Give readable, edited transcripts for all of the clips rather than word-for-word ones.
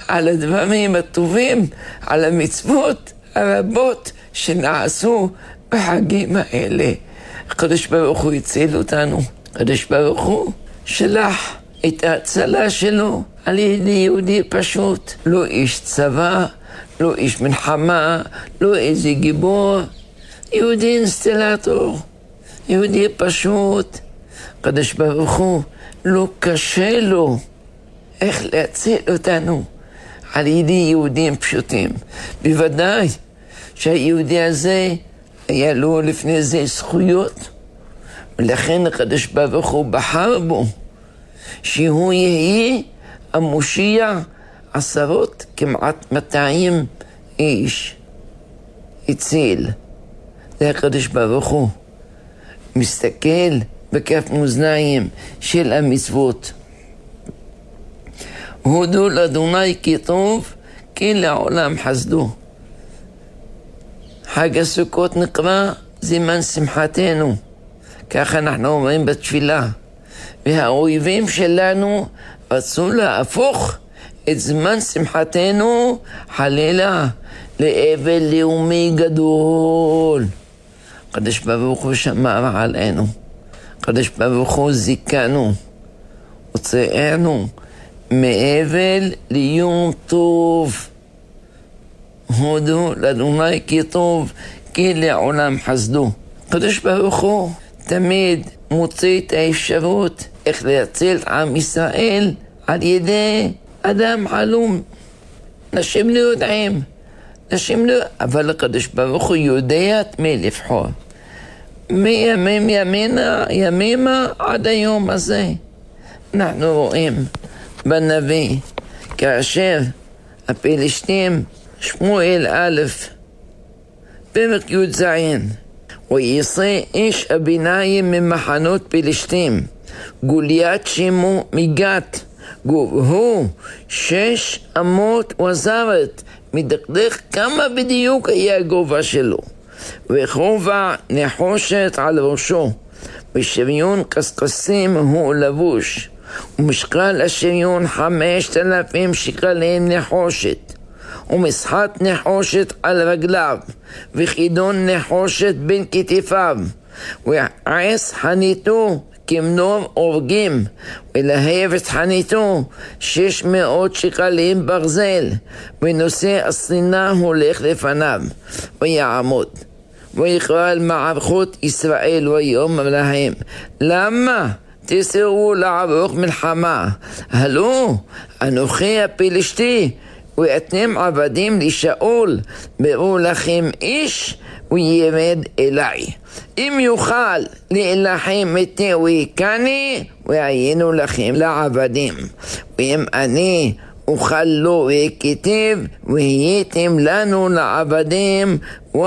על הדברים הטובים, על המצוות הרבות שנעשו בחגים האלה. הקדוש ברוך הוא הציל אותנו. הקדוש ברוך הוא שלח את ההצלה שלו על ידי יהודי פשוט, לא איש צבא, לא איש מלחמה, לא איזה גיבור, יהודי אינסטלטור, יהודי פשוט. הקדוש ברוך הוא לא קשה לו איך להציל אותנו על ידי יהודים פשוטים. בוודאי שהיהודי הזה היה לו לפני זה זכויות, ולכן הקדוש ברוך הוא בחר בו שהוא יהיה המושיע עשרות, כמעט 200 איש הציל. זה הקדוש ברוך הוא מסתכל בכף מאזניים של המצוות. הודו לאדוני כי טוב, כי לעולם חסדו. חג הסוכות נקרא זמן שמחתנו, כך אנחנו אומרים בתפילה. והאויבים שלנו רצו להפוך את זמן שמחתנו חלילה לאבל לאומי גדול. הקדוש ברוך הוא שמר עלינו, הקדוש ברוך הוא זיכנו, הוצאנו מאבל ליום טוב. הודו לאדוני כי טוב, כי לעולם חסדו. הקדוש ברוך הוא תמיד מוצא את האפשרות איך להציל את עם ישראל על ידי אדם חלום. נשים לא יודעים, אבל הקדוש ברוך הוא יודע את מי לבחור. מימים ימימה עד היום הזה אנחנו רואים בנביא, כאשר הפלישתים, שמואל א' פרק י"ז, ויצא איש הביניים ממחנות פלישתים, גוליית שמו מגת, גובהו 6 אמות וזרת. מדקדק כמה בדיוק היה הגובה שלו, וכובע נחושת על ראשו, ושריון קשקשים הוא לבוש, ומשקל השריון 5,000 שקלים נחושת, ומסחת נחושת על רגליו, וחידון נחושת בין כתפיו, ועץ חניתו כמנור אורגים, ולהבת חניתו 600 שקלים ברזל, ונושא הספינה הולך לפניו, ויעמוד ויקרא אל מערכות ישראל ויאמר להם, למה תסרו לערוך מלחמה? הלא אנוכי הפלישתי ואתם עבדים לשאול, בראו לכם איש וירד אליי, אם יוכל להילחם איתי ויקני, והיינו לכם לעבדים, ואם אני אוכל לו וכתיב, והייתם לנו לעבדים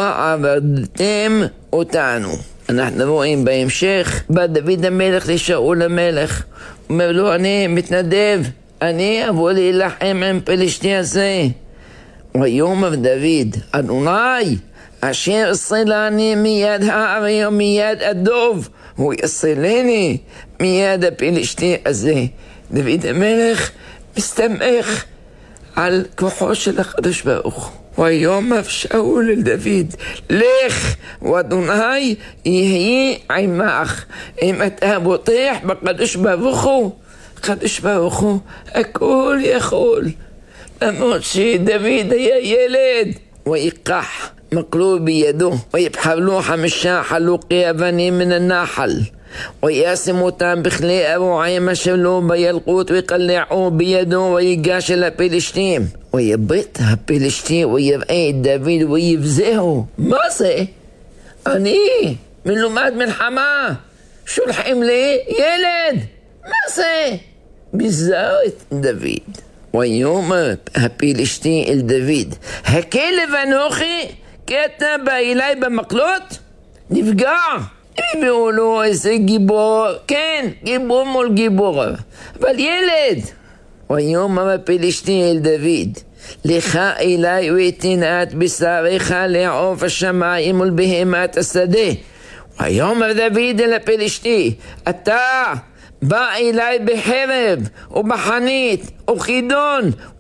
ועבדתם אותנו. אנחנו רואים בהמשך, בא דוד המלך לשאול המלך, אומר לו, אני מתנדב, אני אבוא להילחם עם פלישתי הזה. ויאמר דוד, אדוני אשר יצילני מיד הארי ומיד הדוב, הוא יצילני מיד הפלישתי הזה. דוד המלך מסתמך על כוחו של הקדוש ברוך הוא. ויאמר שאול אל דוד, לך ואדוני יהיה עמך. אם אתה בוטח בקדוש ברוך הוא, הקדוש ברוך הוא הכל יכול. למרות שדוד היה ילד, ויקח מקלו בידו, ויבחבלו 5 חלוקי אבנים מן הנחל, וישם אותם בכלי אבועים אשר לו בילקוט, ויקלעו בידו, ויגש אל הפלישתים, ויבט הפלישתי ויראה את דוד ויבזהו. מה זה? אני מלומד מלחמה, שולחים לי ילד, מה זה? ביזר את דוד. ויאמר הפלישתי אל דוד, הכלב אנוכי כי אתה בא אליי במקלות? נפגע. הביאו לו איזה גיבור, כן, גיבור מול גיבור, אבל ילד. ויאמר הפלישתי אל דוד, לך אליי ותנעת בשריך לעוף השמיים ולבהמת השדה. ויאמר דוד אל הפלישתי, אתה בא אליי בחרב ובחנית וחידון